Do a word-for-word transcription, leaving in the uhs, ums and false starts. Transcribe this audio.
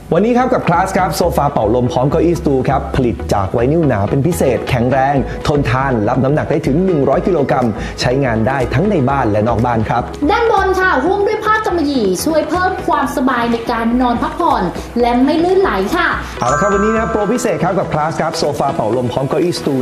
วันนี้ครับกับคลาสครับโซฟาเป่าลมพร้อมเก้าอี้สตูครับผลิตจากไวนิลหนาเป็นพิเศษแข็งแรงทนทานรับน้ำหนักได้ถึงหนึ่งร้อยกิโลกรัมใช้งานได้ทั้งในบ้านและนอกบ้านครับด้านบนค่ะหุ้มด้วยผ้ากำมะหยี่ช่วยเพิ่มความสบายในการนอนพักผ่อนและไม่ลื่นไหลค่ะเอาละครับวันนี้นะโปรพิเศษครับกับคลาสครับโซฟาเป่าลมพร้อมเก้าอี้สตู